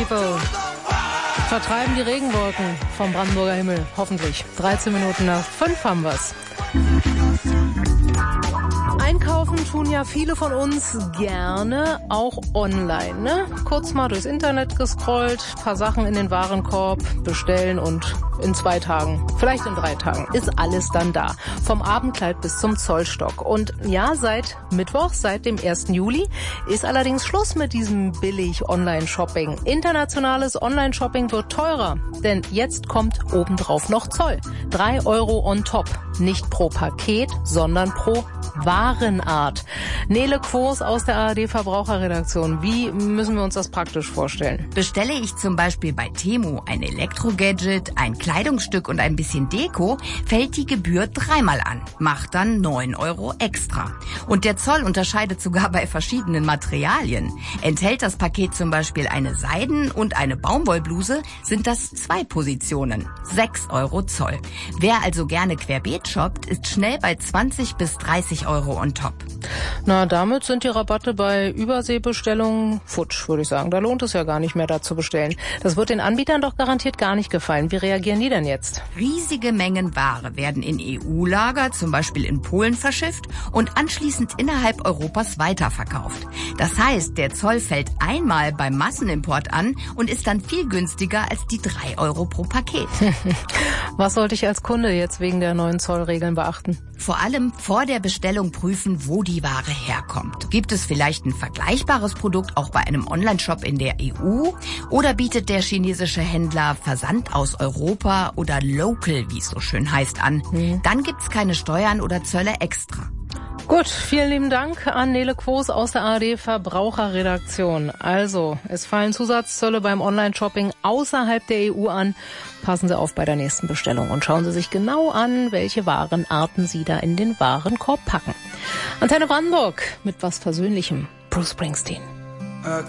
People vertreiben die Regenwolken vom Brandenburger Himmel. Hoffentlich. 13 Minuten nach 5 haben wir's. Einkaufen tun ja viele von uns gerne, auch online, ne? Kurz mal durchs Internet gescrollt, paar Sachen in den Warenkorb bestellen und in 2 Tagen, vielleicht in 3 Tagen, ist alles dann da. Vom Abendkleid bis zum Zollstock. Und ja, seit Mittwoch, seit dem 1. Juli, ist allerdings Schluss mit diesem billig Online-Shopping. Internationales Online-Shopping wird teurer, denn jetzt kommt obendrauf noch Zoll. 3 Euro on top. Nicht pro Paket, sondern pro Warenart. Nele Quos aus der ARD-Verbraucherredaktion. Wie müssen wir uns das praktisch vorstellen? Bestelle ich zum Beispiel bei Temu ein Elektrogadget, ein Kleidungsstück und ein bisschen Deko, fällt die Gebühr 3-mal an, macht dann 9 Euro extra. Und der Zoll unterscheidet sogar bei verschiedenen Materialien. Enthält das Paket zum Beispiel eine Seiden- und eine Baumwollbluse, sind das 2 Positionen, 6 Euro Zoll. Wer also gerne querbeet shoppt, ist schnell bei 20 bis 30 Euro on top. Na, damit sind die Rabatte bei Überseebestellungen futsch, würde ich sagen. Da lohnt es ja gar nicht mehr, da zu bestellen. Das wird den Anbietern doch garantiert gar nicht gefallen. Wie reagieren die denn jetzt? Riesige Mengen Ware werden in EU-Lager, zum Beispiel in Polen, verschifft und anschließend innerhalb Europas weiterverkauft. Das heißt, der Zoll fällt einmal beim Massenimport an und ist dann viel günstiger als die 3 Euro pro Paket. Was sollte ich als Kunde jetzt wegen der neuen Zollregeln beachten? Vor allem vor der Bestellung prüfen, wo die Ware herkommt. Gibt es vielleicht ein vergleichbares Produkt auch bei einem Onlineshop in der EU? Oder bietet der chinesische Händler Versand aus Europa oder Local, wie es so schön heißt, an? Dann gibt's keine Steuern oder Zölle extra. Gut, vielen lieben Dank an Nele Quos aus der ARD-Verbraucherredaktion. Also, es fallen Zusatzzölle beim Online-Shopping außerhalb der EU an. Passen Sie auf bei der nächsten Bestellung und schauen Sie sich genau an, welche Warenarten Sie da in den Warenkorb packen. Antenne Brandenburg mit was Versöhnlichem. Bruce Springsteen.